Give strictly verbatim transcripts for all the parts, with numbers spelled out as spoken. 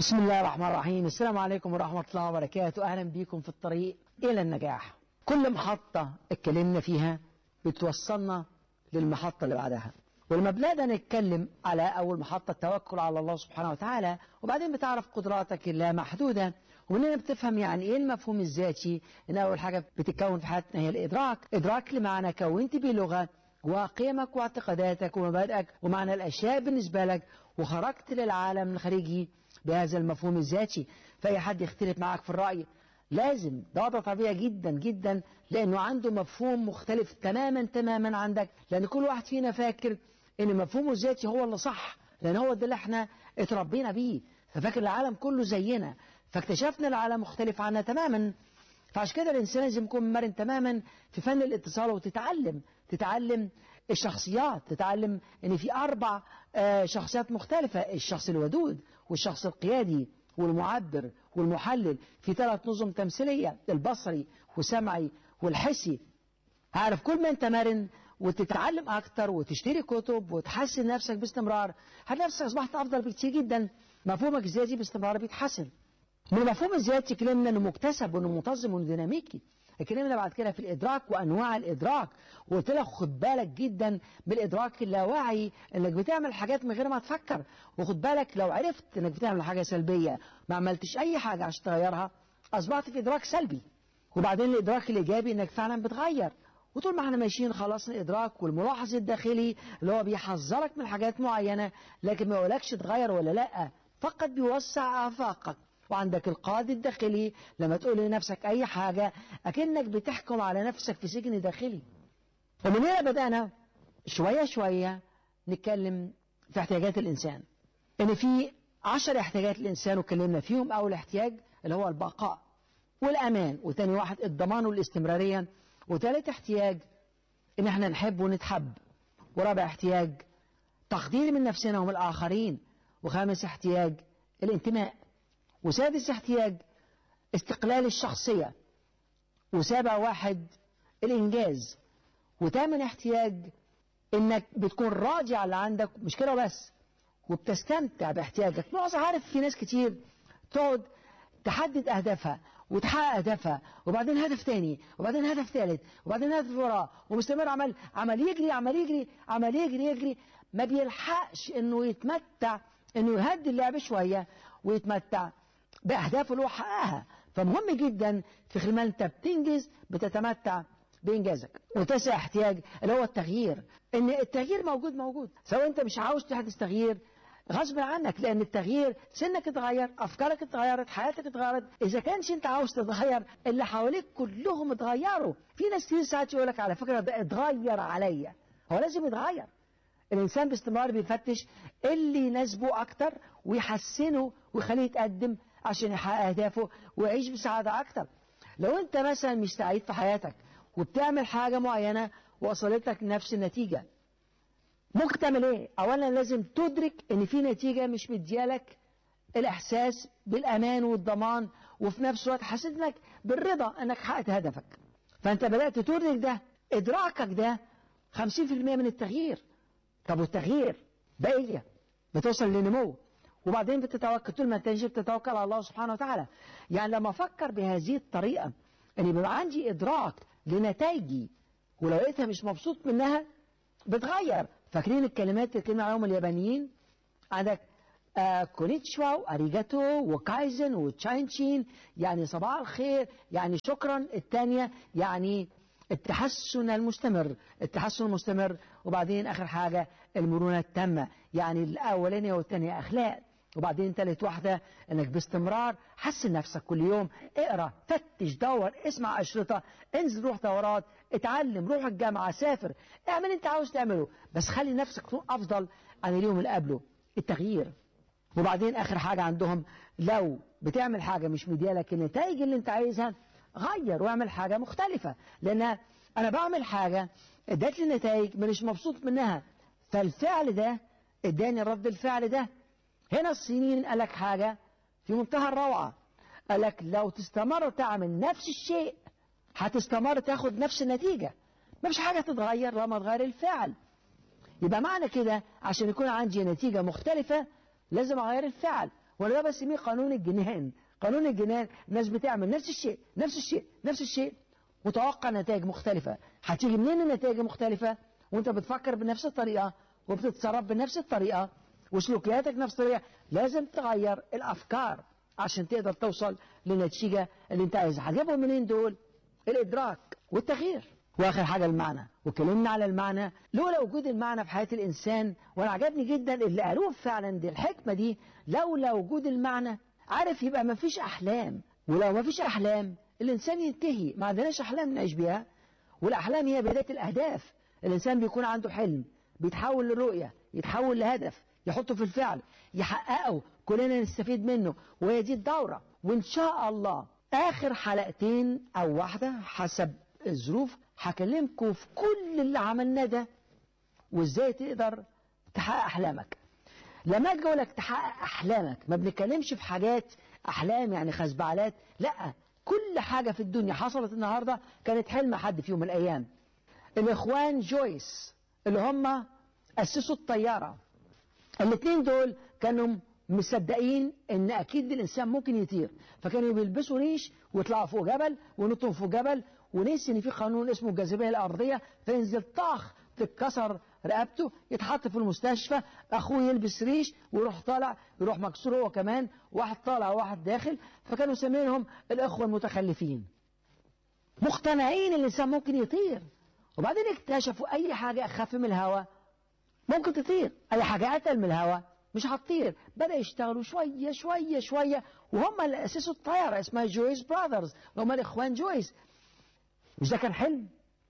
بسم الله الرحمن الرحيم. السلام عليكم ورحمة الله وبركاته. أهلا بكم في الطريق إلى النجاح. كل محطة اتكلمنا فيها بتوصلنا للمحطة اللي بعدها، ولما بدأنا نتكلم على أول محطة التوكل على الله سبحانه وتعالى، وبعدين بتعرف قدراتك اللامحدودة، ومننا بتفهم يعني إيه المفهوم الذاتي. إن أول حاجة بتتكون في حياتنا هي الإدراك. إدراك لمعنى كونت به لغة وقيمك واعتقاداتك ومبادئك ومعنى الأشياء بالنسبة لك، وخرجت للعالم الخارجي بهذا المفهوم الذاتي. فأي حد يختلف معك في الرأي لازم، ده وضع طبيعي جدا جدا، لأنه عنده مفهوم مختلف تماما تماما عندك، لأن كل واحد فينا فاكر إن مفهومه الذاتي هو اللي صح، لأن هو ده اللي احنا اتربينا بيه، ففاكر العالم كله زينا، فاكتشفنا العالم مختلف عنا تماما. فعشان كده الإنسان لازم يكون مرن تماما في فن الاتصال، وتتعلم تتعلم الشخصيات، تتعلم ان في اربع آه شخصيات مختلفة: الشخص الودود والشخص القيادي والمعبر والمحلل، في ثلاث نظم تمثيلية: البصري والسمعي والحسي. عارف، كل ما انت مرن وتتعلم اكتر وتشتري كتب وتحسن نفسك باستمرار، هتلاقي نفسك اصبحت افضل بكتير جدا. مفهومك الذاتي باستمرار بيتحسن. من المفهوم الذاتي كلمنا انه مكتسب وانه منتظم وانه ديناميكي. اتكلمنا بعد كده في الادراك وانواع الادراك، وقلت لك خد بالك جدا بالادراك اللاواعي، انك بتعمل حاجات من غير ما تفكر، وخد بالك لو عرفت انك بتعمل حاجه سلبيه ما عملتش اي حاجه عشان تغيرها، اصبحت في ادراك سلبي. وبعدين الادراك الايجابي انك فعلا بتغير. وطول ما احنا ماشيين خلصنا الادراك والملاحظ الداخلي اللي هو بيحذرك من حاجات معينه، لكن ما يقولكش تغير ولا لا، فقط بيوسع افاقك. وعندك القاضي الداخلي، لما تقول لنفسك أي حاجة أكنك بتحكم على نفسك في سجن داخلي. ومن هنا بدأنا شوية شوية نتكلم في احتياجات الإنسان، إن في عشر احتياجات الإنسان وكلمنا فيهم. أول احتياج اللي هو البقاء والأمان، وتاني واحد الضمان والاستمرارية، وثالث احتياج إن احنا نحب ونتحب، ورابع احتياج تقدير من نفسنا ومن الآخرين، وخامس احتياج الانتماء، وسادس احتياج استقلال الشخصية، وسابع واحد الإنجاز، وثامن احتياج إنك بتكون راضي على اللي عندك، مش كده بس، وبتستمتع باحتياجك. معظم عارف في ناس كتير تقعد تحدد أهدافها وتحقق أهدافها، وبعدين هدف تاني، وبعدين هدف ثالث، وبعدين هدف وراه، ومستمر عمال عمال يجري عمال يجري عمال يجري يجري ما بيلحقش إنه يتمتع، إنه يهدي اللعب شوية ويتمتع بأهدافه اللي هو حققها. فمهم جدا في خلال ما انت بتنجز بتتمتع بإنجازك. وتسع احتياج اللي هو التغيير، ان التغيير موجود موجود سواء انت مش عاوز تحدث تغيير غصب عنك، لان التغيير سنك اتغير، افكارك اتغيرت، حياتك اتغيرت. اذا كانش انت عاوز تتغير اللي حواليك كلهم اتغيروا. في ناس كتير ساعات يقول لك على فكره ده اتغير عليا، هو لازم يتغير. الانسان باستمرار بيفتش اللي يناسبه اكتر ويحسنه ويخليه يتقدم عشان يحقق أهدافه ويعيش بسعادة أكتر. لو أنت مثلا مش سعيد في حياتك وبتعمل حاجة معينة وصلتك نفس النتيجة، ممكن تعمل إيه؟ أولا لازم تدرك إن في نتيجة مش مديالك الإحساس بالأمان والضمان، وفي نفس الوقت حسيت إنك بالرضا إنك حققت هدفك. فأنت بدأت تدرك ده، إدراكك ده خمسين في المية من التغيير. طب والتغيير بقية بتوصل لنمو، وبعدين بتتوكل. طول ما انت بتتوكل على الله سبحانه وتعالى. يعني لما افكر بهذه الطريقه ان يبقى عندي ادراك لنتائجي، ولو لقيتها مش مبسوط منها بتغير. فاكرين الكلمات اللي اتكلمنا عليهم اليابانيين؟ عندك آه كونيتشوا واريجاتو وكايزن وتشاينشين، يعني صباح الخير، يعني شكرا. الثانيه يعني التحسن المستمر، التحسن المستمر. وبعدين اخر حاجه المرونه التامه، يعني الاولانيه والثانيه اخلاق. وبعدين ثالث واحدة انك باستمرار حسن نفسك كل يوم، اقرأ، فتش، دور، اسمع أشرطة، انزل روح دورات، اتعلم، روح الجامعة، سافر، اعمل انت عاوز تعمله، بس خلي نفسك تكون افضل عن اليوم اللي قبله. التغيير. وبعدين اخر حاجة عندهم لو بتعمل حاجة مش مديالك النتائج اللي انت عايزها، غير واعمل حاجة مختلفة. لان انا بعمل حاجة ادت لي نتائج مش مبسوط منها، فالفعل ده اداني رد الفعل ده. هنا الصينيين قال لك حاجة في منتهى الروعة، قال لك لو تستمر تعمل نفس الشيء هتستمر تاخد نفس النتيجة، ما فيش حاجة تتغير لما تغير الفعل. يبقى معنى كده عشان يكون عندي نتيجة مختلفة لازم أغير الفعل، ولا ده بسميه قانون الجنان. قانون الجنان الناس بتعمل نفس الشيء نفس الشيء نفس الشيء وتوقع نتائج مختلفة. هتيجي منين النتائج مختلفة؟ وانت بتفكر بنفس الطريقة وبتتصرف بنفس الطريقة وسلوكياتك نفس الطريقة. لازم تغير الأفكار عشان تقدر توصل للنتيجة اللي انت عايزها. هتجيبهم منين دول؟ الإدراك والتغيير. واخر حاجة المعنى، وكلمنا على المعنى. لولا وجود المعنى في حياة الإنسان، وانا عجبني جدا اللي قالوه فعلا دي الحكمة دي، لولا وجود المعنى عارف يبقى ما فيش أحلام، ولو ما فيش أحلام الإنسان ينتهي، ما عندناش أحلام نعيش بيها. والأحلام هي بداية الأهداف. الإنسان بيكون عنده حلم بيتحول لرؤية، يتحول لهدف، يحطه في الفعل، يحققه، كلنا نستفيد منه، وهي دي الدورة. وإن شاء الله آخر حلقتين أو واحدة حسب الظروف هكلمكم في كل اللي عملناه ده وإزاي تقدر تحقق أحلامك. لما أجي أقول لك تحقق أحلامك ما بنتكلمش في حاجات أحلام يعني خزبعلات، لا، كل حاجة في الدنيا حصلت النهاردة كانت حلم حد في يوم من الأيام. الإخوان جويس اللي هم أسسوا الطيارة، الاثنين دول كانوا مصدقين ان اكيد الانسان ممكن يطير، فكانوا بيلبسوا ريش ويطلعوا فوق جبل ونطوا فوق جبل، ونسي ان في قانون اسمه الجاذبيه الارضيه، فينزل طاخ تتكسر رقبته، يتحط في المستشفى، اخوه يلبس ريش ويروح طالع يروح مكسور هو كمان، واحد طالع وواحد داخل، فكانوا سمينهم الاخوه المتخلفين. مقتنعين ان الانسان ممكن يطير، وبعدين اكتشفوا اي حاجه اخف من الهواء ممكن تطير، اي حاجه اتقل من الهواء مش هتطير. بدأ يشتغلوا شوية شوية شوية، وهم اللي أسسوا الطيارة اسمها جويس براذرز، هم الإخوان جويس. مش ده كان حلم؟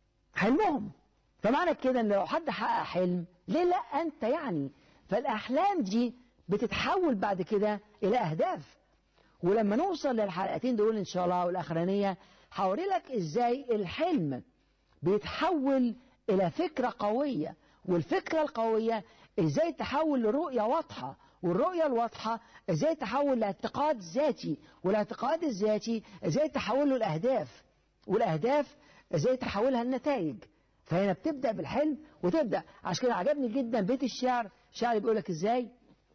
حلمهم. فمعنى كده إن لو حد حقق حلم ليه لا أنت يعني؟ فالأحلام دي بتتحول بعد كده إلى أهداف. ولما نوصل للحلقتين دول إن شاء الله والأخرانية هوري لك إزاي الحلم بيتحول إلى فكرة قوية، والفكرة القوية ازاي تحول لرؤية واضحة، والرؤية الواضحة ازاي تحول لاعتقاد ذاتي، والاعتقاد الذاتي ازاي تحوله لأهداف، والأهداف ازاي تحولها لنتائج. فهنا بتبدأ بالحلم وتبدأ. عشان كده عجبني جدا بيت الشعر، الشعر بيقول لك ازاي: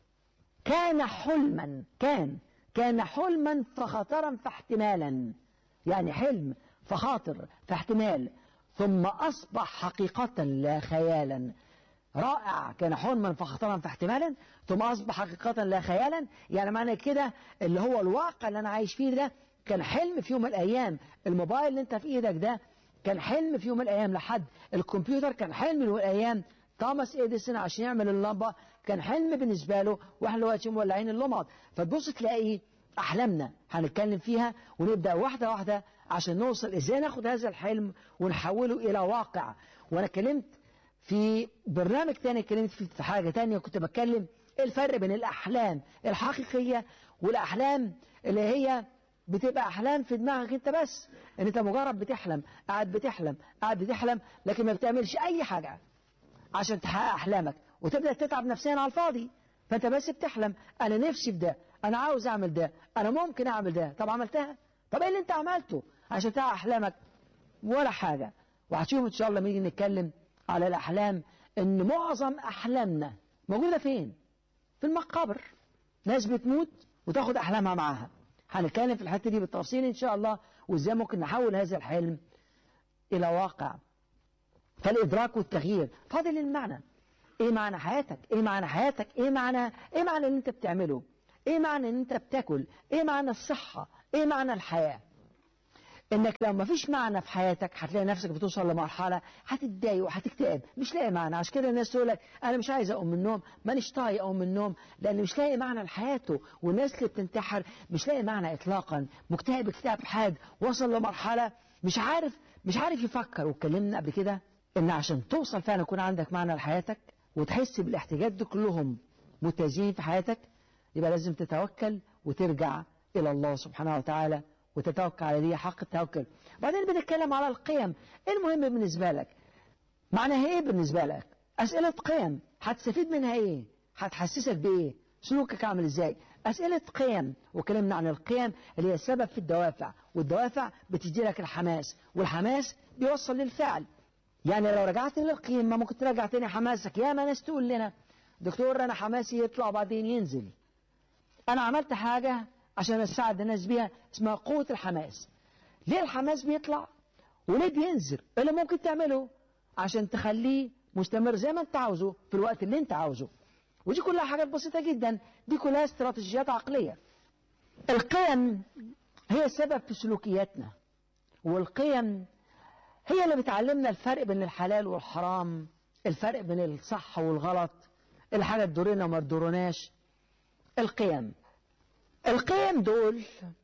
كان حلما كان كان حلما فخطرا فاحتمالا، يعني حلم فخاطر فاحتمال، ثم أصبح حقيقة لا خيالا. رائع. كان حلما فخطرا فاحتمالا ثم أصبح حقيقة لا خيالا. يعني معنى كده اللي هو الواقع اللي أنا عايش فيه ده كان حلم في يوم من الأيام. الموبايل اللي أنت في إيدك ده كان حلم في يوم من الأيام لحد. الكمبيوتر كان حلم من الأيام. توماس إديسون عشان يعمل اللمبة كان حلم بالنسبة له، واحنا دلوقتي مولعين اللمض. فتبص تلاقي أحلامنا هنتكلم فيها ونبدأ واحدة واحدة عشان نوصل إزاي ناخد هذا الحلم ونحوله إلى واقع. وأنا اتكلمت في برنامج تاني، اتكلمت في حاجة تانية، كنت بتكلم ايه الفرق بين الأحلام الحقيقية والأحلام اللي هي بتبقى أحلام في دماغك أنت بس، إن أنت مجرد بتحلم، قاعد بتحلم قاعد بتحلم لكن ما بتعملش أي حاجة عشان تحقق أحلامك، وتبدأ تتعب نفسيا على الفاضي. فأنت بس بتحلم، أنا نفسي في ده، أنا عاوز أعمل ده، أنا ممكن أعمل ده. طب عملتها؟ طب إيه اللي أنت عملته عشان تحقق أحلامك؟ ولا حاجة. وهتشوف إن شاء الله لما نيجي نتكلم على الأحلام إن معظم أحلامنا موجودة فين؟ في المقابر. ناس بتموت وتاخد أحلامها معاها. هنتكلم في الحتة دي بالتفصيل إن شاء الله، وإزاي ممكن نحول هذا الحلم إلى واقع. فالإدراك والتغيير. فاضل المعنى. إيه معنى حياتك؟ إيه معنى حياتك؟ إيه معنى إيه معنى اللي أنت بتعمله؟ إيه معنى إن أنت بتاكل؟ إيه معنى الصحة؟ إيه معنى الحياة؟ انك لو ما فيش معنى في حياتك هتلاقي نفسك بتوصل لمرحله هتتضايق وهتكتئب، مش لاقي معنى. عشان كده الناس تقول لك انا مش عايز اقوم من النوم، مانيش طايق اقوم من النوم، لان مش لاقي معنى لحياته. والناس اللي بتنتحر مش لاقي معنى اطلاقا، مكتئب اكتئاب حاد، وصل لمرحله مش عارف مش عارف يفكر. واتكلمنا قبل كده ان عشان توصل فعلا يكون عندك معنى لحياتك وتحس بالاحتياجات دي كلهم متزين في حياتك، يبقى لازم تتوكل وترجع الى الله سبحانه وتعالى وتتوكل على دي حق التوكل. بعدين بنتكلم على القيم. ايه المهم بالنسبة لك؟ معناها ايه بالنسبة لك؟ أسئلة قيم هتستفيد منها ايه؟ هتحسسك بايه؟ سلوكك عامل ازاي؟ أسئلة قيم. وكلمنا عن القيم اللي هي السبب في الدوافع، والدوافع بتدي لك الحماس، والحماس بيوصل للفعل. يعني لو رجعت للقيمة ممكن ترجع تاني حماسك. يا ما ناس تقول لنا دكتور انا حماسي يطلع وبعدين ينزل. انا عملت حاجة عشان اساعد الناس بيها اسمها قوة الحماس. ليه الحماس بيطلع وليه بينزل؟ إيه اللي ممكن تعمله عشان تخليه مستمر زي ما انت عاوزه في الوقت اللي انت عاوزه؟ ودي كلها حاجات بسيطة جدا، دي كلها استراتيجيات عقلية. القيم هي السبب في سلوكياتنا، والقيم هي اللي بتعلمنا الفرق بين الحلال والحرام، الفرق بين الصح والغلط، الحاجة تدورنا وما تدورناش. القيم القيم دول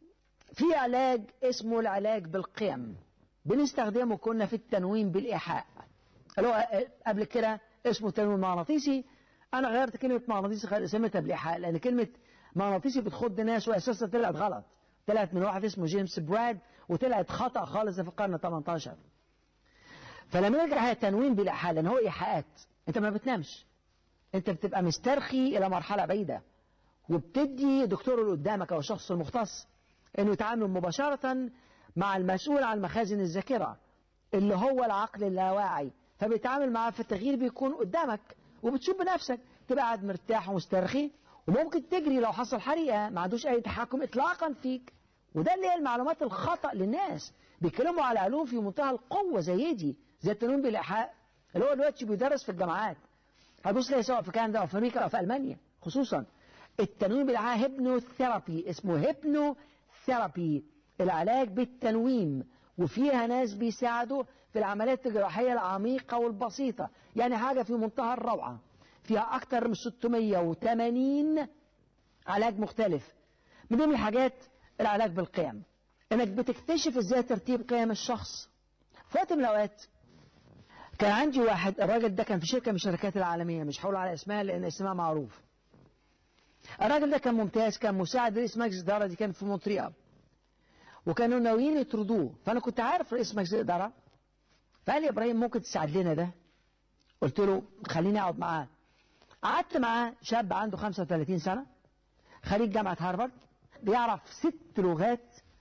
في علاج اسمه العلاج بالقيم، بنستخدمه كنا في التنويم بالإيحاء اللي هو قبل كده اسمه تنويم مغناطيسي. أنا غيرت كلمة مغناطيسي سميتها بالإيحاء، لأن كلمة مغناطيسي بتخض ناس وأساسا طلعت غلط، طلعت من واحد اسمه جيمس براد وطلعت خطأ خالص في القرن الثامن عشر. فلما نرجع هي تنويم بالإيحاء لأن هو إيحاءات، أنت ما بتنامش، أنت بتبقى مسترخي إلى مرحلة بعيدة، وبتدي دكتور اللي قدامك أو الشخص المختص إنه يتعامل مباشرة مع المسؤول عن مخازن الذاكرة اللي هو العقل اللاواعي، فبيتعامل معاه في التغيير بيكون قدامك وبتشوف بنفسك، تبقى قاعد مرتاح ومسترخي وممكن تجري لو حصل حريقة، ما عندوش أي تحكم إطلاقا فيك. وده اللي هي المعلومات الخطأ للناس، بيتكلموا على علوم في منتهى القوة زي دي، زي التنويم بالإيحاء اللي هو دلوقتي بيدرس في الجامعات. هتبص ليه سواء في كندا أو في أمريكا أو في ألمانيا خصوصا. التنويم بالإيحاء هيبنوثيرابي، اسمه هيبنوثيرابي، العلاج بالتنويم، وفيها ناس بيساعدوا في العمليات الجراحية العميقة والبسيطة، يعني حاجة في منتهى الروعة. فيها أكثر من ستمائة وثمانين علاج مختلف. من ضمن الحاجات العلاج بالقيم، انك بتكتشف ازاي ترتيب قيم الشخص. في وقت من الاوقات كان عندي واحد، الراجل ده كان في شركة من الشركات العالمية، مش هقول على اسمها لان اسمها معروف. الراجل ده كان ممتاز، كان مساعد رئيس مجلس الإدارة، دي كان في مونتريال، وكانوا ناويين يطردوه. فانا كنت عارف رئيس مجلس الإدارة، فقال لي ابراهيم ممكن تساعد لنا ده؟ قلت له خليني اقعد معاه. قعدت معاه، شاب عنده خمسة وثلاثين سنة، خريج جامعة هارفارد، بيعرف ست لغات،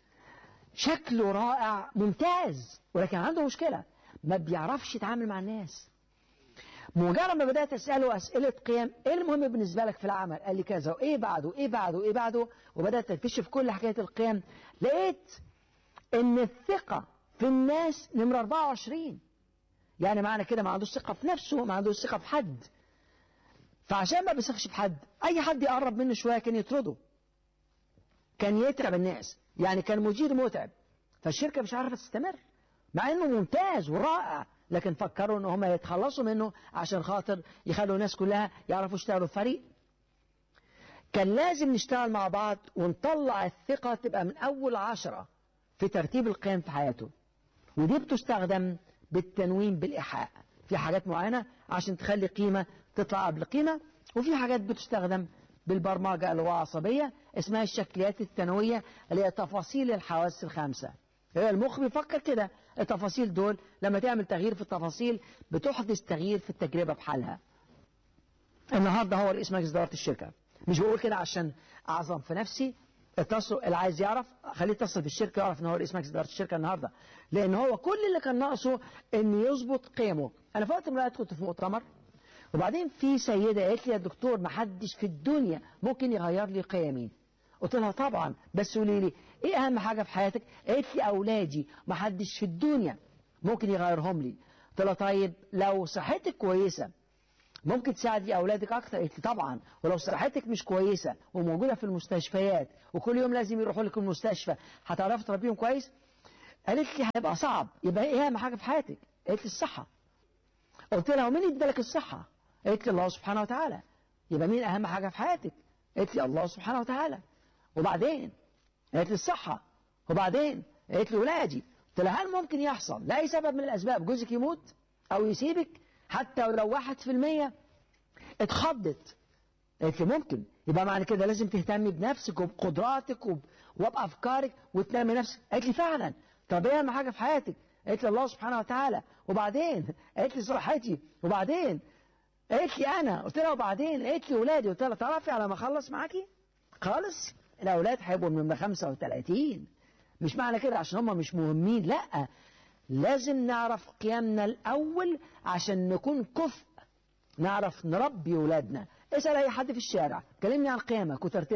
شكله رائع ممتاز، ولكن عنده مشكلة، ما بيعرفش يتعامل مع الناس. مجرد ما بدأت أسأله أسئلة قيم، إيه المهم بالنسبة لك في العمل؟ قال لي كذا، وإيه بعده وإيه بعده وإيه بعده، وبدأت أكتشف كل حكاية القيم. لقيت إن الثقة في الناس نمرة أربعة وعشرين، يعني معنى كده ما عندوش ثقة في نفسه، ما عندوش ثقة في حد. فعشان ما بيثقش في حد، أي حد يقرب منه شوية كان يطرده، كان يتعب الناس، يعني كان مدير متعب، فالشركة مش عارفة تستمر مع انه ممتاز ورائع، لكن فكروا ان هم يتخلصوا منه عشان خاطر يخلوا الناس كلها يعرفوا يشتغلوا في فريق. كان لازم نشتغل مع بعض ونطلع الثقة تبقى من اول عشرة في ترتيب القيم في حياته، ودي بتستخدم بالتنويم بالإيحاء. في حاجات معينة عشان تخلي قيمة تطلع قبل قيمة، وفي حاجات بتستخدم بالبرمجة العصبية اسمها الشكليات الثانوية، اللي هي تفاصيل الحواس الخمسة. المخ بيفكر كده، التفاصيل دول لما تعمل تغيير في التفاصيل بتحدث تغيير في التجربة بحالها. النهاردة هو رئيس مجلس إدارة الشركة، مش بقول كده عشان أعظم في نفسي، اتصل اللي عايز يعرف خليه يتصل بالشركة يعرف ان هو رئيس مجلس إدارة الشركة النهاردة، لأن هو كل اللي كان ناقصه إن يظبط قيمه. أنا في وقت من الأوقات كنت في مؤتمر، وبعدين في سيدة قالت لي يا دكتور ما حدش في الدنيا ممكن يغير لي قيمي. قلت لها طبعا، بس قولي لي ايه اهم حاجة في حياتك؟ قالت لي اولادي، ما حدش في الدنيا ممكن يغيرهم لي. قلت لها طيب لو صحتك كويسة ممكن تساعدي اولادك اكتر؟ قالت لي طبعا، ولو صحتك مش كويسة وموجودة في المستشفيات وكل يوم لازم يروحوا لك المستشفى، هتعرفي تربيهم كويس؟ قالت لي هيبقى صعب. يبقى ايه اهم حاجة في حياتك؟ قالت لي الصحة. قلت لها ومين ادالك الصحة؟ قالت لي الله سبحانه وتعالى. يبقى مين اهم حاجة في حياتك؟ قالت لي الله سبحانه وتعالى. وبعدين؟ قالت لي الصحة. وبعدين؟ قالت لي ولادي. قلت لها هل ممكن يحصل لأي سبب من الأسباب جوزك يموت أو يسيبك حتى ولو واحد في المية؟ اتخضت. قالت لي ممكن. يبقى معنى كده لازم تهتمي بنفسك وبقدراتك وب... وبأفكارك وتنمي نفسك. قالت لي فعلا. طب ايه اهم حاجة في حياتك؟ قالت لي الله سبحانه وتعالى. وبعدين؟ قالت لي صحتي. وبعدين؟ قالت لي انا. قلت لها وبعدين؟ قالت لي ولادي. قلت لها تعرفي على ما اخلص معاكي خالص الاولاد هيبقوا من خمسة وثلاثين. مش معنى كده عشان هم مش مهمين، لا، لازم نعرف قيمنا الاول عشان نكون كفء نعرف نربي ولادنا. اسال اي حد في الشارع كلمني عن قيمك وترتيبها،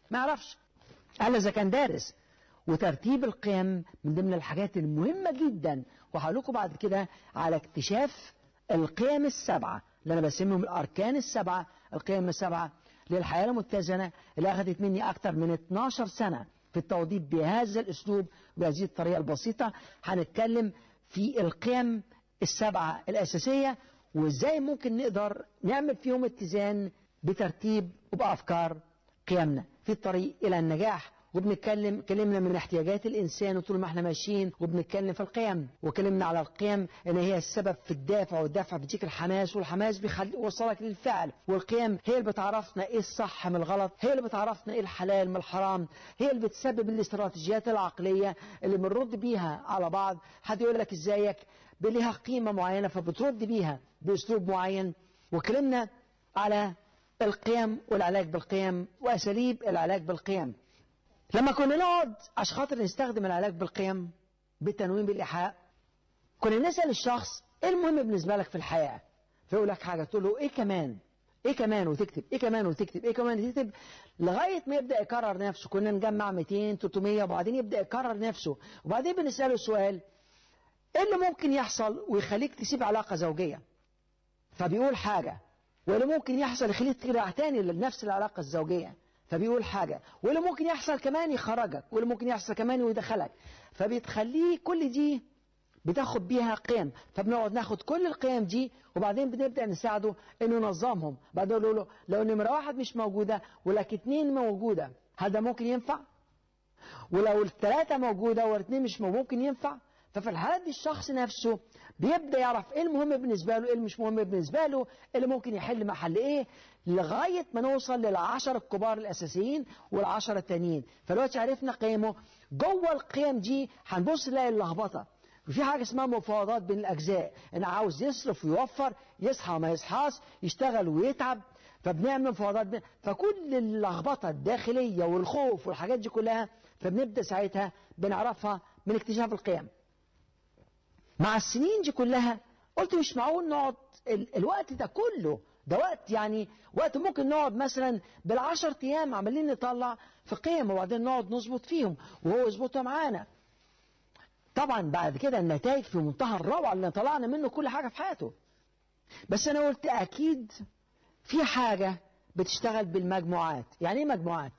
ما يعرفش الا اذا كان دارس. وترتيب القيم من ضمن الحاجات المهمة جدا، وهقول لكم بعد كده على اكتشاف القيم السبعة اللي أنا بسميهم الأركان السبعة، القيم السبعة للحياة المتزنة اللي أخذت مني أكتر من اتناشر سنة في التوضيح بهذا الأسلوب وبهذه الطريقة البسيطة. هنتكلم في القيم السبعة الأساسية وإزاي ممكن نقدر نعمل فيهم اتزان بترتيب وبأفكار قيمنا في الطريق إلى النجاح. وبنتكلم كلمنا من احتياجات الإنسان وطول ما احنا ماشيين، وبنتكلم في القيم وكلمنا على القيم ان هي السبب في الدافع، والدافع بيديك الحماس، والحماس بيوصلك للفعل، والقيم هي اللي بتعرفنا ايه الصح من الغلط، هي اللي بتعرفنا ايه الحلال من الحرام، هي اللي بتسبب الاستراتيجيات العقلية اللي بنرد بيها على بعض. حد يقول لك ازيك ليها قيمة معينة فبترد بيها بأسلوب معين. وكلمنا على القيم والعلاج بالقيم وأساليب العلاج بالقيم. لما كنا نقعد عشان خاطر نستخدم العلاج بالقيم بالتنويم بالإيحاء، كنا نسأل الشخص ايه المهم بالنسبة لك في الحياة، فيقول لك حاجة تقول له ايه كمان ايه كمان وتكتب ايه كمان وتكتب ايه كمان وتكتب لغاية ما يبدأ يكرر نفسه. كنا نجمع مئتين تلتمية وبعدين يبدأ يكرر نفسه، وبعدين بنسأله السؤال ايه اللي ممكن يحصل ويخليك تسيب علاقة زوجية، فبيقول حاجة. واللي ممكن يحصل يخليك ترجع تاني لنفس العلاقة الزوجية، فبيقول حاجة. واللي ممكن يحصل كمان يخرجك، واللي ممكن يحصل كمان ويدخلك، فبتخليه كل دي بتاخد بيها قيم. فبنقعد ناخد كل القيم دي وبعدين بنبدأ نساعده انه ينظمهم. بعدين نقول له لو نمرة واحد مش موجودة ولك اتنين موجودة هذا ممكن ينفع، ولو الثلاثة موجودة والاثنين مش ممكن ينفع. ففي الحالات دي الشخص نفسه بيبدأ يعرف ايه المهم بالنسبة له، ايه اللي مش مهم بالنسبة له، اللي ممكن يحل محل ايه، لغاية ما نوصل للعشر الكبار الأساسيين والعشر التانيين. فدلوقتي عرفنا قيمه. جوه القيم دي هنبص نلاقي اللخبطة، وفي حاجة اسمها مفاوضات بين الأجزاء، أنا عاوز يصرف ويوفر، يصحى وما يصحاش، يشتغل ويتعب، فبنعمل مفاوضات بين، فكل اللخبطة الداخلية والخوف والحاجات دي كلها فبنبدأ ساعتها بنعرفها من اكتشاف القيم. مع السنين دي كلها قلت مش معقول نقعد ال... الوقت ده كله، ده وقت يعني وقت ممكن نقعد مثلا بالعشر ايام عمالين نطلع في قيم وبعدين نقعد نظبط فيهم وهو يظبطها معانا. طبعا بعد كده النتائج في منتهى الروعة اللي طلعنا منه كل حاجة في حياته. بس انا قلت اكيد في حاجة بتشتغل بالمجموعات. يعني ايه مجموعات؟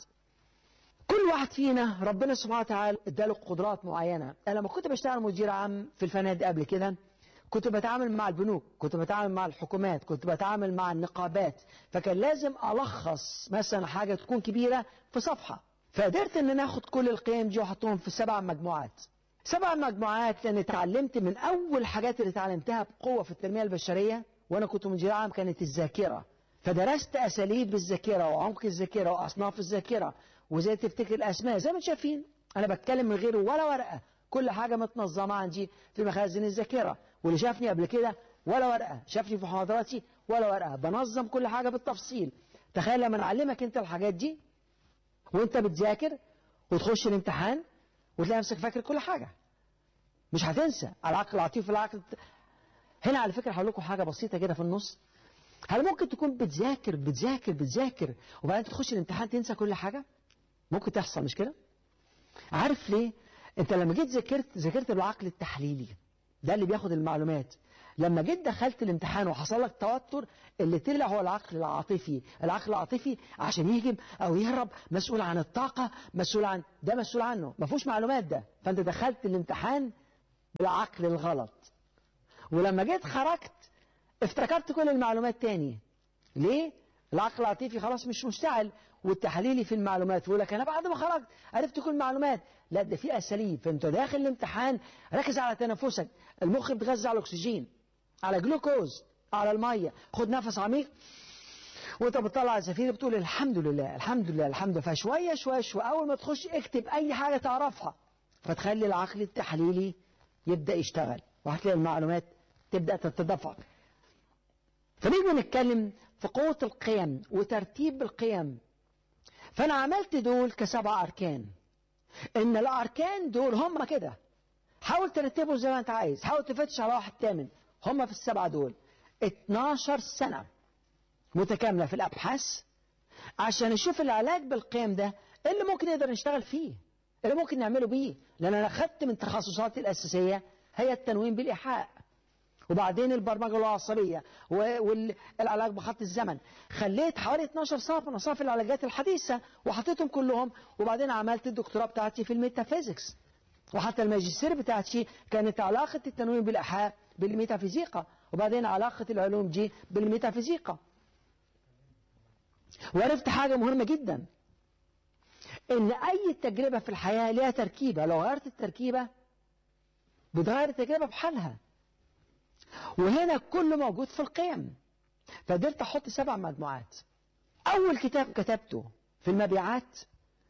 كل واحد فينا ربنا سبحانه وتعالى اداله قدرات معينة. انا لما كنت بشتغل مدير عام في الفنادق قبل كده كنت بتعامل مع البنوك، كنت بتعامل مع الحكومات، كنت بتعامل مع النقابات، فكان لازم ألخص مثلا حاجة تكون كبيرة في صفحة. فقدرت ان انا اخد كل القيم دي واحطهم في سبع مجموعات. سبع مجموعات لان اتعلمت من اول حاجات اللي اتعلمتها بقوة في التنمية البشرية وانا كنت مدير عام كانت الذاكرة. فدرست اساليب الذاكرة وعمق الذاكرة واصناف الذاكرة وازاي تفتكر الاسماء. زي ما انتم شايفين انا بتكلم من غير ولا ورقة، كل حاجة متنظمة عندي في مخازن الذاكرة. واللي شافني قبل كده ولا ورقة، شافني في محاضراتي ولا ورقة، بنظم كل حاجة بالتفصيل. تخيل لما نعلمك انت الحاجات دي وانت بتذاكر وتخش الامتحان وتلاقي نفسك فاكر كل حاجة، مش هتنسى. العقل العاطفي العقل. هنا على فكرة هقول لكم حاجة بسيطة كده في النص. هل ممكن تكون بتذاكر بتذاكر بتذاكر وبعدين تخش الامتحان تنسى كل حاجة؟ ممكن تحصل، مش كده؟ عارف ليه؟ انت لما جيت ذاكرت ذاكرت بالعقل التحليلي، ده اللي بياخد المعلومات. لما جيت دخلت الامتحان وحصل لك توتر، اللي طلع هو العقل العاطفي. العقل العاطفي عشان يهجم او يهرب مسؤول عن الطاقة، مسؤول عن ده، مسؤول عنه، ما فيهوش معلومات ده. فانت دخلت الامتحان بالعقل الغلط، ولما جيت خرجت افتكرت كل المعلومات تاني. ليه؟ العقل العاطفي خلاص مش مشتعل، والتحليلي في المعلومات يقول لك انا بعد ما خرجت عرفت كل المعلومات. لا، ده في اساليب. فانت داخل الامتحان ركز على تنفسك، المخ بيتغذى على الاكسجين، على جلوكوز، على الميه. خد نفس عميق وانت بتطلع الزفير بتقول الحمد لله الحمد لله الحمد لله. فشويه شويه شويه اول ما تخش اكتب اي حاجه تعرفها، فتخلي العقل التحليلي يبدا يشتغل وهتلاقي المعلومات تبدا تتدفق. فنيجي نتكلم في قوة القيم وترتيب القيم. فأنا عملت دول كسبع أركان. إن الأركان دول هم كده، حاول ترتبهم زي ما أنت عايز، حاول تفتش على واحد تامن. هم في السبعة دول اتناشر سنة متكاملة في الأبحاث عشان نشوف العلاج بالقيم ده إيه اللي ممكن نقدر نشتغل فيه؟ إيه اللي ممكن نعمله بيه؟ لأن أنا خدت من تخصصاتي الأساسية هي التنويم بالإيحاء، وبعدين البرمجة العصبية والعلاج بخط الزمن. خليت حوالي اتناشر صف من أصناف العلاجات الحديثة وحطيتهم كلهم، وبعدين عملت الدكتوراه بتاعتي في الميتافيزيكس، وحتى الماجستير بتاعتي كانت علاقة التنويم بالإيحاء بالميتافيزيقا، وبعدين علاقة العلوم دي بالميتافيزيقا. وعرفت حاجة مهمة جدا، إن أي تجربة في الحياة لها تركيبة، لو غيرت التركيبة بتغير التجربة بحالها. وهنا كله موجود في القيم. فقدرت أحط سبع مجموعات. أول كتاب كتبته في المبيعات،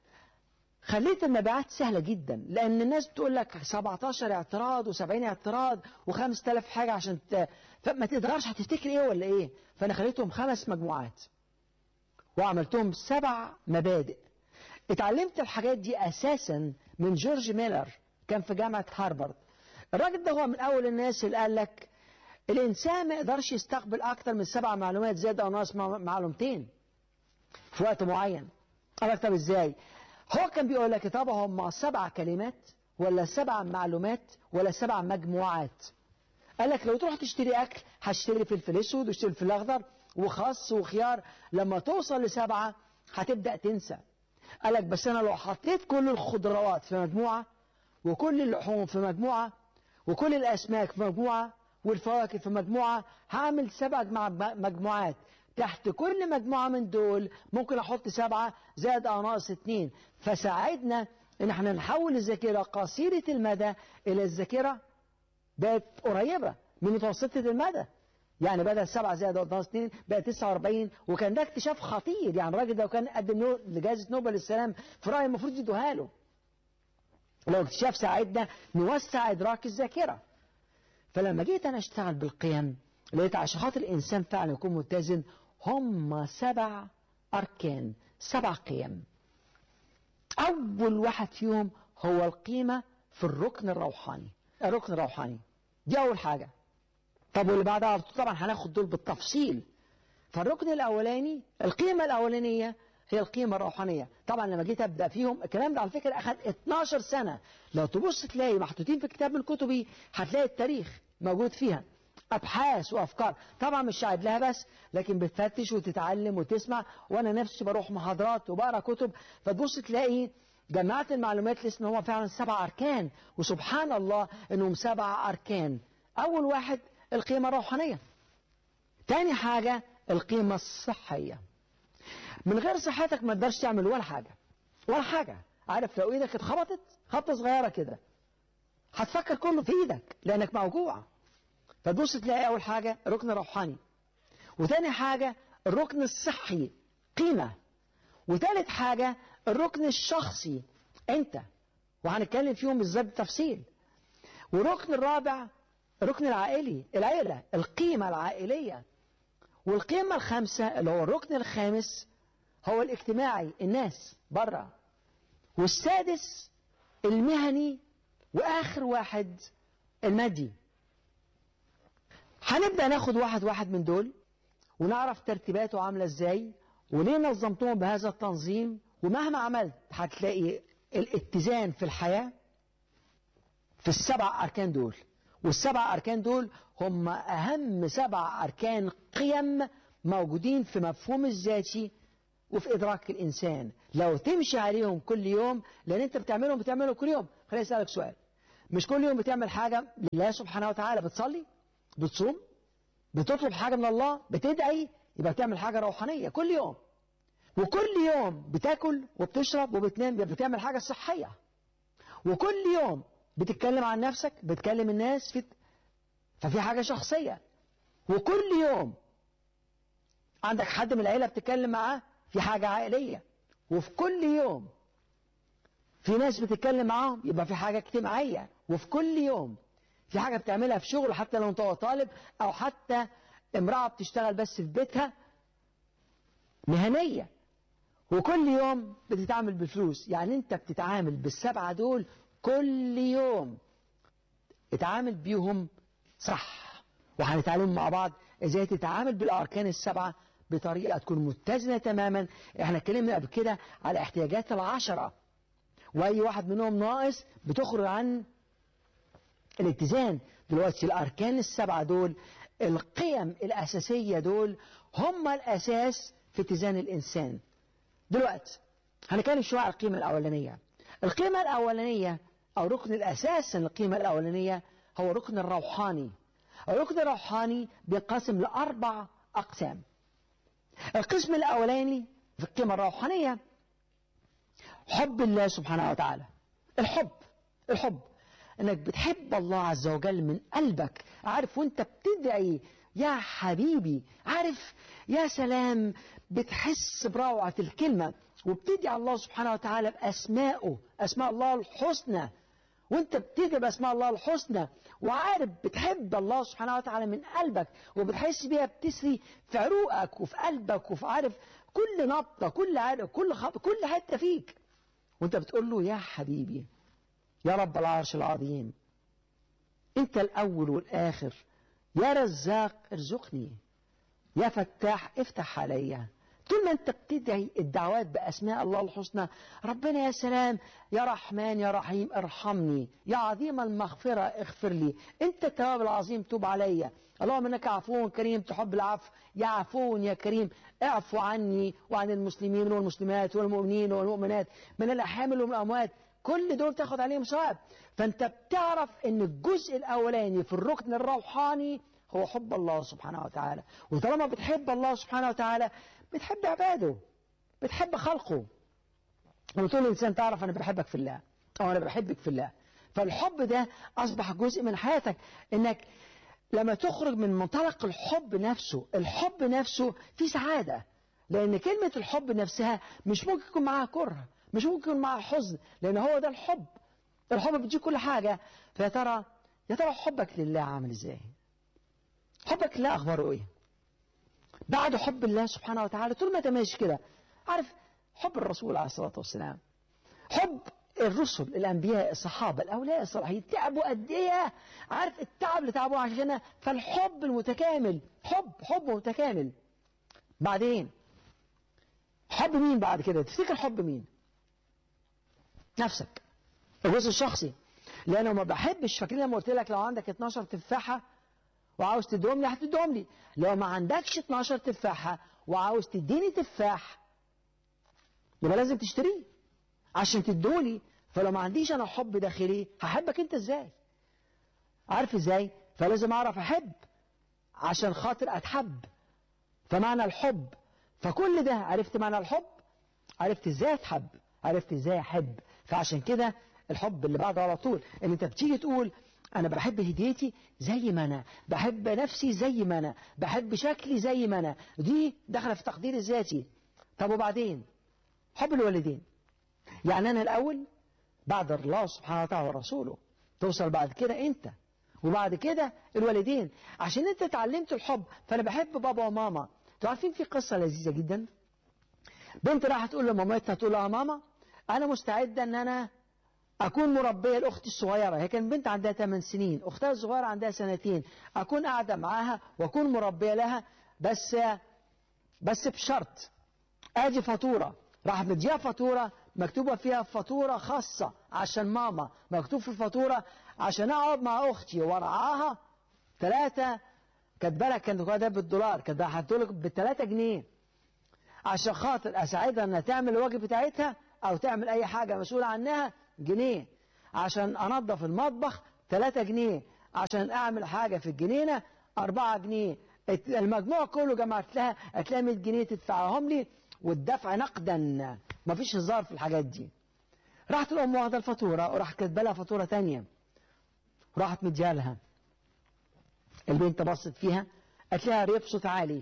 خليت المبيعات سهلة جدا، لأن الناس بتقول لك سبعتاشر اعتراض وسبعين اعتراض وخمسة آلاف حاجة عشان ت... فما تقدرش هتفتكر إيه ولا إيه. فأنا خليتهم خمس مجموعات وعملتهم سبع مبادئ. اتعلمت الحاجات دي أساسا من جورج ميلر، كان في جامعة هارفارد. الراجل ده هو من أول الناس اللي قال لك الإنسان ما يقدرش يستقبل أكتر من سبع معلومات زيادة أو ناقص معلومتين في وقت معين. قال لك طب إزاي؟ هو كان بيقول لك طب هم سبع كلمات ولا سبع معلومات ولا سبع مجموعات؟ قال لك لو تروح تشتري أكل هتشتري فلفل أسود وتشتري فلفل أخضر وخس وخيار، لما توصل لسبعة هتبدأ تنسى. قال لك بس أنا لو حطيت كل الخضروات في مجموعة وكل اللحوم في مجموعة وكل الأسماك في مجموعة والفواكه في مجموعة، هعمل سبع مجموعات. تحت كل مجموعة من دول ممكن أحط سبعة زائد أو ناقص اتنين. فساعدنا إن احنا نحول الذاكرة قصيرة المدى إلى الذاكرة بقت قريبة من متوسطة المدى. يعني بدل سبعة زائد أو ناقص اتنين بقى تسعة وأربعين. وكان ده اكتشاف خطير، يعني الراجل ده كان قدم لجائزة نوبل للسلام في رأيي المفروض يدوها له. لو اكتشاف ساعدنا نوسع إدراك الذاكرة. فلما جيت أنا أشتغل بالقيم لقيت عشان خاطر الإنسان فعلا يكون متزن هم سبع أركان، سبع قيم. أول واحد فيهم هو القيمة في الركن الروحاني. الركن الروحاني دي أول حاجة. طب واللي بعدها طبعا هناخد دول بالتفصيل. فالركن الأولاني، القيمة الأولانية هي القيمة الروحانية. طبعا لما جيت أبدأ فيهم الكلام ده على فكرة أخذ اتناشر سنة. لو تبص تلاقي محطوطين في كتاب من كتبي هتلاقي التاريخ موجود فيها، أبحاث وأفكار. طبعا مش قاعد لها بس، لكن بتفتش وتتعلم وتسمع. وأنا نفسي بروح محاضرات وبقرأ كتب، فتبص تلاقي جمعت المعلومات لسه هو فعلا سبع أركان. وسبحان الله إنهم سبع أركان. أول واحد القيمة الروحانية. تاني حاجة القيمة الصحية. من غير صحتك ما تقدرش تعمل ولا حاجة ولا حاجة. عارف لو ايدك اتخبطت خبطة صغيرة كده هتفكر كله في ايدك لانك موجوع. فتبص تلاقي اول حاجة الركن الروحاني، وتاني حاجة الركن الصحي قيمة، وتالت حاجة الركن الشخصي انت، وهنتكلم فيهم بالذات بالتفصيل. والركن الرابع الركن العائلي، العيلة، القيمة العائلية. والقيمة الخامسة اللي هو الركن الخامس هو الاجتماعي، الناس بره. والسادس المهني، واخر واحد المادي. هنبدأ ناخد واحد واحد من دول ونعرف ترتيباته عاملة ازاي وليه نظمتهم بهذا التنظيم. ومهما عملت هتلاقي الاتزان في الحياة في السبع أركان دول. والسبع أركان دول هم أهم سبع أركان قيم موجودين في مفهوم الذاتي وفي إدراك الإنسان. لو تمشي عليهم كل يوم، لأن أنت بتعملهم بتعملهم كل يوم. خليني أسألك سؤال، مش كل يوم بتعمل حاجة لله سبحانه وتعالى؟ بتصلي، بتصوم، بتطلب حاجة من الله، بتدعي، يبقى بتعمل حاجة روحانية كل يوم. وكل يوم بتاكل وبتشرب وبتنام، يبقى بتعمل حاجة صحية. وكل يوم بتتكلم عن نفسك، بتكلم الناس في، ففي حاجة شخصية. وكل يوم عندك حد من العيلة بتتكلم معاه، في حاجة عائلية. وفي كل يوم في ناس بتتكلم معاهم، يبقى في حاجة اجتماعية. وفي كل يوم في حاجة بتعملها في شغل، حتى لو انت طالب او حتى امرأة بتشتغل بس في بيتها مهنية. وكل يوم بتتعامل بالفلوس. يعني انت بتتعامل بالسبعة دول كل يوم، اتعامل بيهم صح. وهنتعلم مع بعض ازاي تتعامل بالاركان السبعة بطريقة تكون متزنة تماما. احنا اتكلمنا قبل كده على احتياجات العشرة، واي واحد منهم ناقص بتخرج عن الاتزان. دلوقتي الاركان السبعة دول، القيم الاساسية دول هم الاساس في اتزان الانسان. دلوقتي هنتكلم شوية على القيمة الاولانية. القيمة الاولانية او ركن الاساس للقيمة الاولانية هو ركن الروحاني. الركن الروحاني بينقسم لاربع اقسام. القسم الاولاني في القيمة الروحانية حب الله سبحانه وتعالى. الحب الحب انك بتحب الله عز وجل من قلبك. عارف وانت بتدعي يا حبيبي، عارف يا سلام، بتحس بروعة الكلمة وبتدعي الله سبحانه وتعالى بأسمائه، أسماء الله الحسنى، وانت بتدعي بأسماء الله الحسنى وعارف بتحب الله سبحانه وتعالى من قلبك وبتحس بيها بتسري في عروقك وفي قلبك وفي عارف كل نبضة، كل عرق، كل خط، كل حتة فيك، وانت بتقول له يا حبيبي يا رب العرش العظيم، انت الأول والآخر، يا رزاق ارزقني، يا فتاح افتح عليا. طول ما انت بتدعي الدعوات بأسماء الله الحسنى، ربنا يا سلام، يا رحمن يا رحيم ارحمني، يا عظيم المغفرة اغفر لي، انت التواب العظيم توب عليا، اللهم انك عفو كريم تحب العفو، يا عفو يا كريم اعفو عني وعن المسلمين والمسلمات والمؤمنين والمؤمنات من الأحامل والأموات. كل دول تاخد عليهم ثواب. فانت بتعرف ان الجزء الاولاني في الركن الروحاني هو حب الله سبحانه وتعالى. وطالما بتحب الله سبحانه وتعالى بتحب عباده، بتحب خلقه. وتقول الانسان تعرف انا بحبك في الله او انا بحبك في الله. فالحب ده اصبح جزء من حياتك، انك لما تخرج من منطلق الحب نفسه، الحب نفسه في سعادة، لان كلمة الحب نفسها مش ممكن يكون معاها كره، مش ممكن يكون معاها حزن، لان هو ده الحب. الحب بتجيب كل حاجة. فيا ترى يا ترى حبك لله عامل ازاي؟ حبك لله اخباره ايه؟ بعد حب الله سبحانه وتعالى طول ما انت ماشي كده، عارف حب الرسول عليه الصلاة والسلام، حب الرسل، الأنبياء، الصحابة، الأولياء الصالحين، تعبوا قد إيه؟ عارف التعب اللي تعبوه عشانه. فالحب المتكامل، حب حب متكامل. بعدين حب مين بعد كده؟ تفتكر حب مين؟ نفسك، الجزء الشخصي. لأنه ما بحبش، فاكرين لما قلت لك لو عندك اتناشر تفاحة وعاوز تديهم لي هتديهم لي، لو ما عندكش اتناشر تفاحة وعاوز تديني تفاح يبقى لازم تشتريه عشان تدولي. فلو ما عنديش انا حب داخلي هحبك انت ازاي؟ عارف ازاي؟ فلازم اعرف احب عشان خاطر اتحب. فمعنى الحب، فكل ده عرفت معنى الحب، عرفت ازاي اتحب، عرفت ازاي احب. فعشان كده الحب اللي بعده على طول ان انت بتيجي تقول انا بحب هديتي زي ما انا، بحب نفسي زي ما انا، بحب شكلي زي ما انا، دي داخله في تقدير الذاتي. طب وبعدين حب الوالدين، يعني أنا الأول بعد الله سبحانه وتعالى ورسوله، توصل بعد كده أنت، وبعد كده الوالدين، عشان أنت تعلمت الحب. فأنا بحب بابا وماما. تعرفين في قصة لذيذة جدا، بنت راح تقول لمامتها، تقول لها ماما أنا مستعدة أن أنا أكون مربية لأختي الصغيرة، هي كان بنت عندها ثمان سنين، أختها الصغيرة عندها سنتين، أكون قاعدة معاها وأكون مربية لها، بس بس بشرط أدي فاتورة. راح مديها فاتورة مكتوبة فيها فاتورة خاصة عشان ماما، مكتوب في الفاتورة عشان أقعد مع أختي وارعاها ثلاثة، كاتبه لك كانت ده بالدولار، كانت هتقولك بالثلاثة جنيه عشان خاطر أساعدها إنها تعمل الواجب بتاعتها أو تعمل أي حاجة مسؤولة عنها جنيه، عشان أنظف المطبخ ثلاثة جنيه، عشان أعمل حاجة في الجنينة أربعة جنيه. المجموع كله جمعت لها هتلاقي مية جنيه تدفعهم لي، والدفع نقدا، ما فيش هزار في الحاجات دي. راحت الأم واخدة الفاتورة وراحت كاتبه لها فاتورة تانية، راحت مديها لها. البنت بصت فيها قالت لها ريب صوت عالي،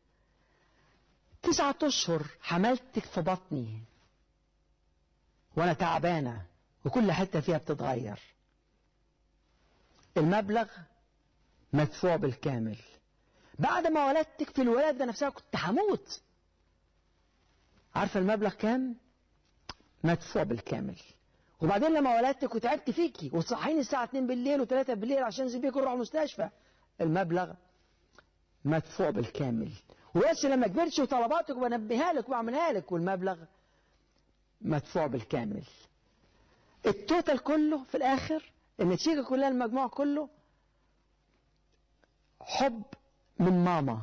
تسعة أشهر حملتك في بطني وأنا تعبانة وكل حتة فيها بتتغير، المبلغ مدفوع بالكامل، بعد ما ولدتك في الولادة نفسها كنت هموت. عارفة المبلغ كام؟ مدفوع بالكامل. وبعدين لما ولدتك وتعبت فيكي وتصحيني الساعة اتنين بالليل وتلاتة بالليل عشان انزل بيكي نروح المستشفى، المبلغ مدفوع بالكامل. وبس لما كبرتش وطلباتك بنبهها لك وبعملها لك، والمبلغ مدفوع بالكامل. التوتال كله في الآخر، النتيجة كلها، المجموع كله حب من ماما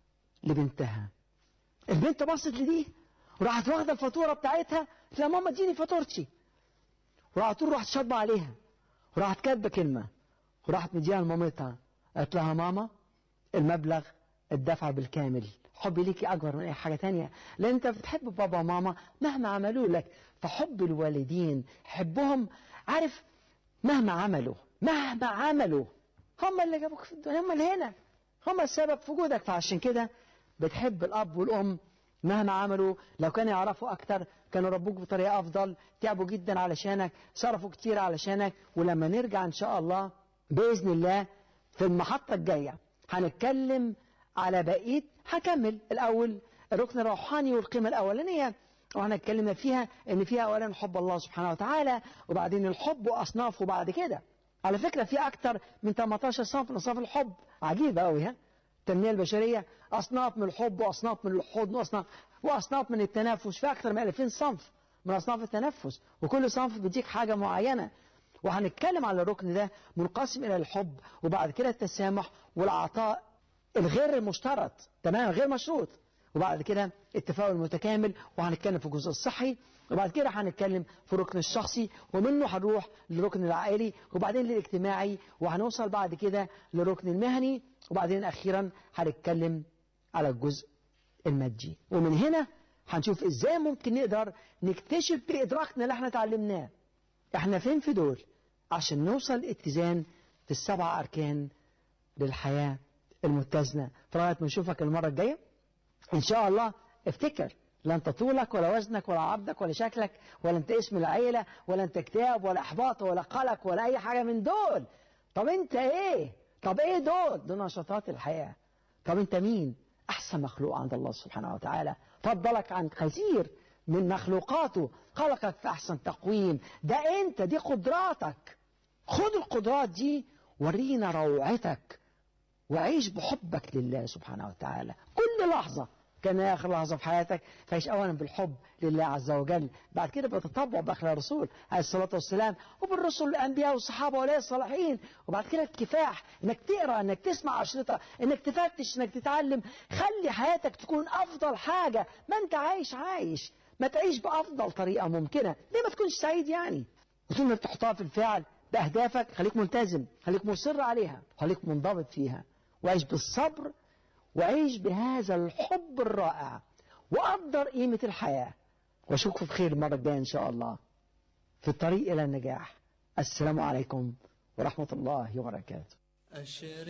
لبنتها. البنت بصت لدي وراحت واخده الفاتوره بتاعتها، لا ماما اديني فاتورتي، وراحت تروح تشطب عليها، وراحت كاتبه كلمه، وراحت مديها لمامتها، قالت لها ماما المبلغ الدفع بالكامل. حبي ليكي اكبر من اي حاجه تانية، لان انت بتحب بابا وماما مهما عملوا لك. فحب الوالدين، حبهم، عارف، مهما عملوا مهما عملوا هم اللي جابوك في الدنيا، هم اللي هنا، هم السبب في وجودك. فعشان كده بتحب الاب والام مهما عملوا. لو كانوا يعرفوا اكتر كانوا ربوك بطريقه افضل، تعبوا جدا علشانك، صرفوا كتير علشانك. ولما نرجع ان شاء الله باذن الله في المحطه الجايه هنتكلم على بقيه، هكمل الاول الركن الروحاني والقيمه الاولانيه، واحنا اتكلمنا فيها ان فيها اولا حب الله سبحانه وتعالى، وبعدين الحب واصنافه. بعد كده على فكره في اكتر من ثمانية عشر صنف من اصناف الحب، عجيبه قوي ها، التنميه البشريه اصناف من الحب واصناف من الحضن واصناف واصناف من التنافس، في اكثر من ألفين صنف من اصناف التنفس، وكل صنف بيديك حاجه معينه. وهنتكلم على الركن ده منقسم الى الحب، وبعد كده التسامح والعطاء الغير المشترط، تمام، غير مشروط، وبعد كده التفاؤل المتكامل، وهنتكلم في الجزء الصحي، وبعد كده هنتكلم في الركن الشخصي، ومنه هنروح للركن العائلي، وبعدين للاجتماعي، وهنوصل بعد كده للركن المهني، وبعدين اخيرا هنتكلم على الجزء المادي. ومن هنا هنشوف ازاي ممكن نقدر نكتشف بادراكنا اللي احنا اتعلمناه احنا فين في دول، عشان نوصل اتزان في السبع اركان للحياه المتزنه. فلغايه ما نشوفك المره الجايه ان شاء الله، افتكر لا انت طولك ولا وزنك ولا عرضك ولا شكلك ولا انت اسم العيله ولا انت اكتئاب ولا احباط ولا قلق ولا اي حاجه من دول. طب انت ايه؟ طب ايه دول؟ دول نشاطات الحياه. طب انت مين؟ احسن مخلوق عند الله سبحانه وتعالى، فضلك عن كثير من مخلوقاته، خلقك في احسن تقويم. ده انت، دي قدراتك. خد القدرات دي، ورينا روعتك، وعيش بحبك لله سبحانه وتعالى. كل لحظة كان آخر لحظة في حياتك فعيش أولا بالحب لله عز وجل، بعد كده بتطبع بأخلاق الرسول عليه الصلاة والسلام، وبالرسل والأنبياء والصحابة وأولياء الصالحين، وبعد كده الكفاح، إنك تقرأ، إنك تسمع أشرطة، إنك تفتش، إنك تتعلم. خلي حياتك تكون أفضل حاجة. ما أنت عايش عايش، ما تعيش بأفضل طريقة ممكنة. ليه ما تكونش سعيد يعني؟ وطول ما بتحطها في الفعل بأهدافك، خليك ملتزم، خليك مصر عليها، خليك منضبط فيها، وعيش بالصبر، وعيش بهذا الحب الرائع، وقدر قيمة الحياة. واشوفكم بخير المرة الجاية إن شاء الله في الطريق إلى النجاح. السلام عليكم ورحمة الله وبركاته.